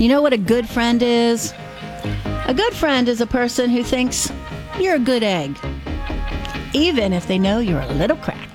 You know what a good friend is? A good friend is a person who thinks you're a good egg, even if they know you're a little cracked.